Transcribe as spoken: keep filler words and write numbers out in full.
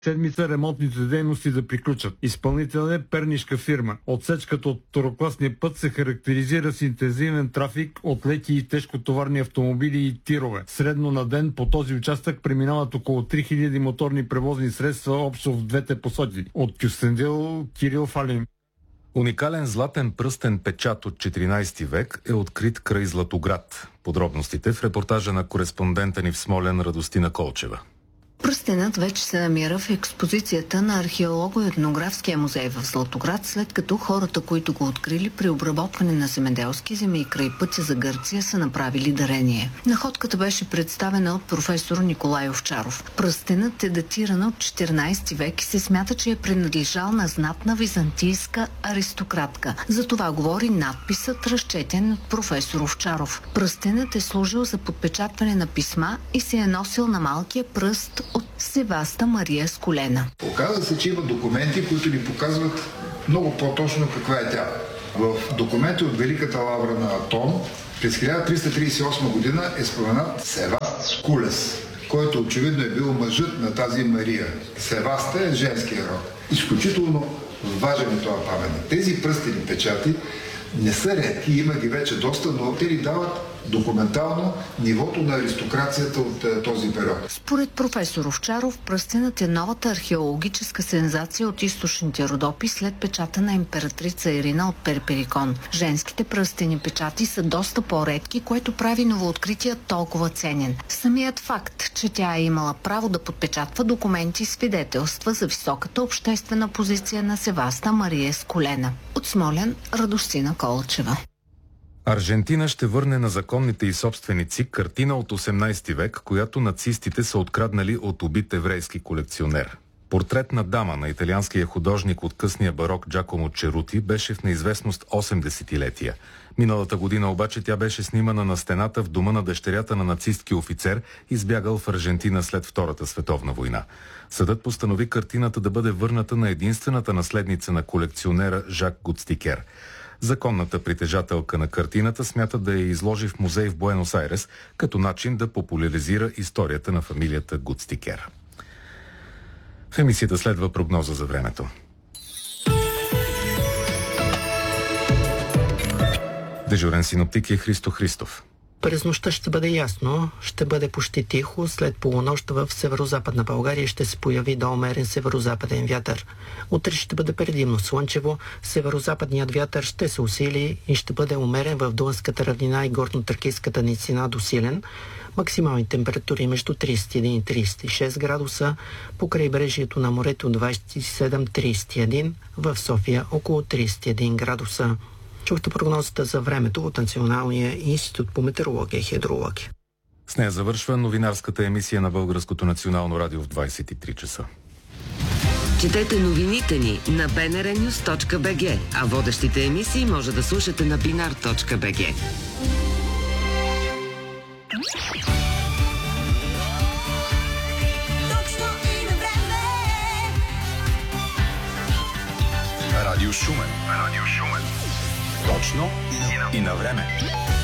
седмица ремонтните дейности да приключат. Изпълнител е пернишка фирма. Отсечката от второкласния път се характеризира с интензивен трафик от леки и тежкотоварни автомобили и тирове. Средно на ден по този участък преминават около три хиляди моторни превозни средства общо в двете посоки. От Кюстендил, Кирил Фалин. Уникален златен пръстен печат от четиринайсети век е открит край Златоград. Подробностите в репортажа на кореспондента ни в Смолян Радостина Колчева. Пръстенът вече се намира в експозицията на археолого-етнографския музей в Златоград, след като хората, които го открили при обработване на земеделски земи край пътя за Гърция, са направили дарение. Находката беше представена от професор Николай Овчаров. Пръстенът е датиран от четиринайсети век и се смята, че е принадлежал на знатна византийска аристократка. За това говори надписът, разчетен от професор Овчаров. Пръстенът е служил за подпечатване на писма и се е носил на малкия пръст от Севаста Мария Скулена. Оказва се, че има документи, които ни показват много по-точно каква е тя. В документи от Великата лавра на Атон през хиляда триста трийсет и осма година е споменат Севаст Скулес, който очевидно е бил мъжът на тази Мария. Севаста е женския род. Изключително важен е това паметник. Тези пръстени печати не са редки, има ги вече доста, но те ни дават документално нивото на аристокрацията от е, този период. Според професор Овчаров, пръстенът е новата археологическа сензация от източните Родопи след печата на императрица Ирина от Перперикон. Женските пръстени печати са доста по-редки, което прави новооткрития толкова ценен. Самият факт, че тя е имала право да подпечатва документи, свидетелства за високата обществена позиция на Севаста Мария Скулена. От Смолян, Радостина Колчева. Аржентина ще върне на законните й собственици картина от осемнайсети век, която нацистите са откраднали от убит еврейски колекционер. Портрет на дама на италианския художник от късния барок Джакомо Черути беше в неизвестност осем десетилетия. Миналата година обаче тя беше снимана на стената в дома на дъщерята на нацистки офицер, избягал в Аржентина след Втората световна война. Съдът постанови картината да бъде върната на единствената наследница на колекционера Жак Гуцтикер. Законната притежателка на картината смята да я изложи в музей в Буенос Айрес, като начин да популяризира историята на фамилията Гуцтикер. В емисията следва прогноза за времето. Дежурен синоптик е Христо Христов. През нощта ще бъде ясно, ще бъде почти тихо, след полунощ в северо-западна България ще се появи до умерен северо-западен вятър. Утре ще бъде предимно слънчево, северо-западният вятър ще се усили и ще бъде умерен в Дунавската равнина и горно-тракийската низина до силен. Максимални температури между трийсет и един и трийсет и шест градуса, по крайбрежието на морето двайсет и седем до трийсет и един, в София около трийсет и един градуса. Чухте прогнозата за времето от Националния институт по метеорология и хидрология. С нея завършва новинарската емисия на Българското национално радио в двайсет и три часа. Четете новините ни на би ен ар нюз точка би джи, а водещите емисии може да слушате на бинар точка би джи. Радио Шумен. Радио Шумен. Точно и на време.